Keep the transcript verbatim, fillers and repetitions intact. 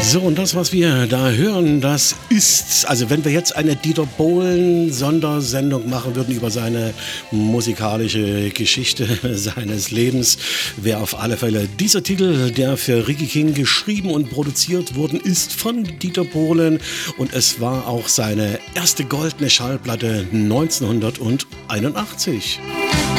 So, und das, was wir da hören, das ist, also wenn wir jetzt eine Dieter Bohlen-Sondersendung machen würden über seine musikalische Geschichte seines Lebens, wäre auf alle Fälle dieser Titel, der für Ricky King geschrieben und produziert worden ist von Dieter Bohlen. Und es war auch seine erste goldene Schallplatte neunzehnhunderteinundachtzig.